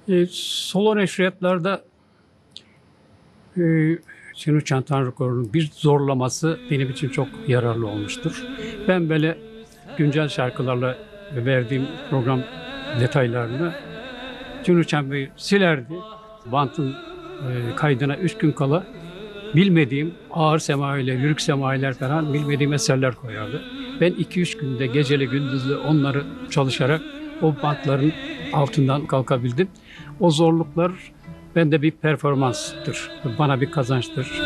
Solo neşriyatlarda e, Cinu Çantan Rekor'un bir zorlaması benim için çok yararlı olmuştur. Ben böyle güncel şarkılarla verdiğim program detaylarını Cinu Çan Bey silerdi. Bantın kaydına 3 gün kala bilmediğim ağır semailer, yürük semailer falan bilmediğim eserler koyardı. Ben 2-3 günde geceli gündüzlü onları çalışarak o bantların altından kalkabildim. O zorluklar bende bir performanstır, bana bir kazançtır.